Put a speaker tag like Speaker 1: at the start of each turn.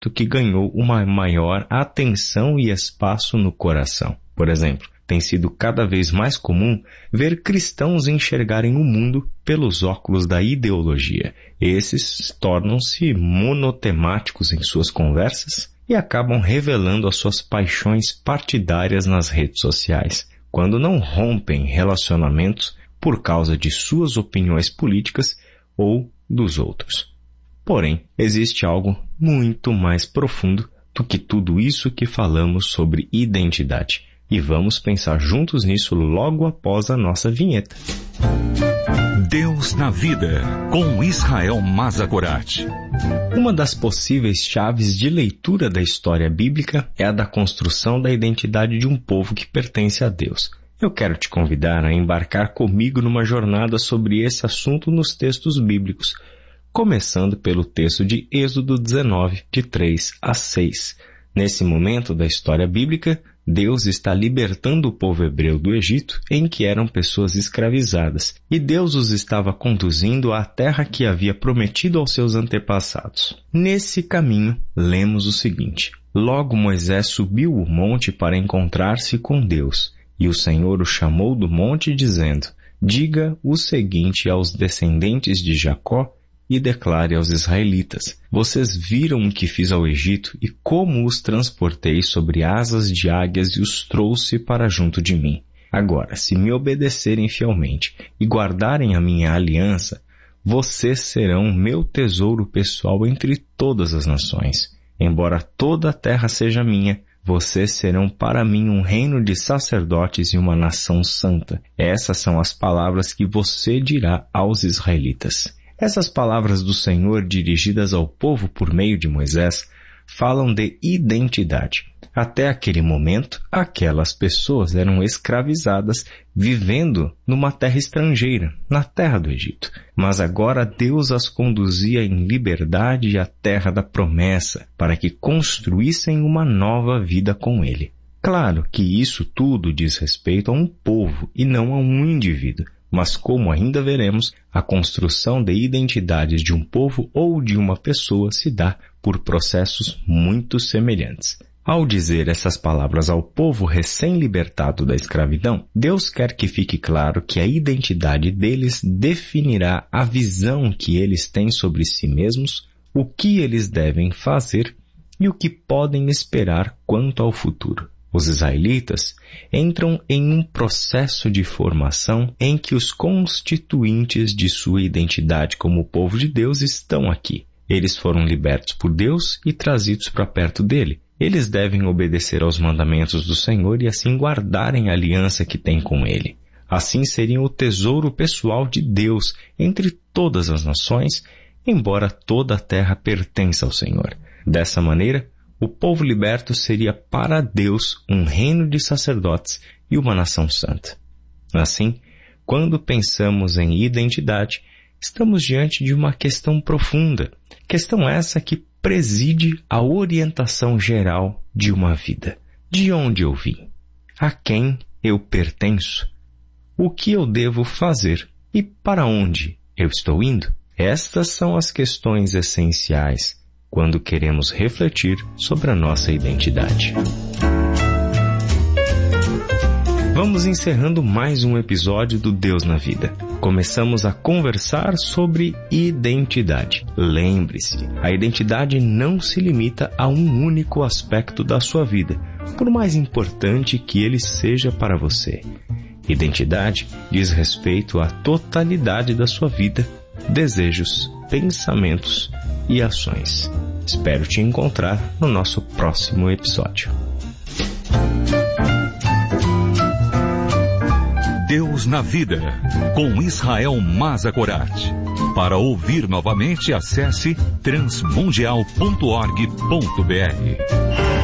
Speaker 1: que ganhou uma maior atenção e espaço no coração. Por exemplo, tem sido cada vez mais comum ver cristãos enxergarem o mundo pelos óculos da ideologia. Esses tornam-se monotemáticos em suas conversas e acabam revelando as suas paixões partidárias nas redes sociais, quando não rompem relacionamentos por causa de suas opiniões políticas ou dos outros. Porém, existe algo muito mais profundo do que tudo isso que falamos sobre identidade. E vamos pensar juntos nisso logo após a nossa vinheta.
Speaker 2: Deus na Vida, com Israel Mazagorat.
Speaker 1: Uma das possíveis chaves de leitura da história bíblica é a da construção da identidade de um povo que pertence a Deus. Eu quero te convidar a embarcar comigo numa jornada sobre esse assunto nos textos bíblicos, começando pelo texto de Êxodo 19, de 3 a 6. Nesse momento da história bíblica, Deus está libertando o povo hebreu do Egito, em que eram pessoas escravizadas, e Deus os estava conduzindo à terra que havia prometido aos seus antepassados. Nesse caminho, lemos o seguinte: Logo Moisés subiu o monte para encontrar-se com Deus, e o Senhor o chamou do monte, dizendo: Diga o seguinte aos descendentes de Jacó, e declare aos israelitas: Vocês viram o que fiz ao Egito e como os transportei sobre asas de águias e os trouxe para junto de mim. Agora, se me obedecerem fielmente e guardarem a minha aliança, vocês serão meu tesouro pessoal entre todas as nações. Embora toda a terra seja minha, vocês serão para mim um reino de sacerdotes e uma nação santa. Essas são as palavras que você dirá aos israelitas. Essas palavras do Senhor dirigidas ao povo por meio de Moisés falam de identidade. Até aquele momento, aquelas pessoas eram escravizadas, vivendo numa terra estrangeira, na terra do Egito. Mas agora Deus as conduzia em liberdade à terra da promessa, para que construíssem uma nova vida com Ele. Claro que isso tudo diz respeito a um povo e não a um indivíduo. Mas como ainda veremos, a construção de identidades de um povo ou de uma pessoa se dá por processos muito semelhantes. Ao dizer essas palavras ao povo recém-libertado da escravidão, Deus quer que fique claro que a identidade deles definirá a visão que eles têm sobre si mesmos, o que eles devem fazer e o que podem esperar quanto ao futuro. Os israelitas entram em um processo de formação em que os constituintes de sua identidade como povo de Deus estão aqui. Eles foram libertos por Deus e trazidos para perto dele. Eles devem obedecer aos mandamentos do Senhor e assim guardarem a aliança que têm com ele. Assim seriam o tesouro pessoal de Deus entre todas as nações, embora toda a terra pertença ao Senhor. Dessa maneira, o povo liberto seria para Deus um reino de sacerdotes e uma nação santa. Assim, quando pensamos em identidade, estamos diante de uma questão profunda. Questão essa que preside a orientação geral de uma vida. De onde eu vim? A quem eu pertenço? O que eu devo fazer? E para onde eu estou indo? Estas são as questões essenciais quando queremos refletir sobre a nossa identidade. Vamos encerrando mais um episódio do Deus na Vida. Começamos a conversar sobre identidade. Lembre-se, a identidade não se limita a um único aspecto da sua vida, por mais importante que ele seja para você. Identidade diz respeito à totalidade da sua vida, desejos, pensamentos e ações. Espero te encontrar no nosso próximo episódio.
Speaker 2: Deus na Vida, com Israel Mazagorat. Para ouvir novamente, acesse transmundial.org.br.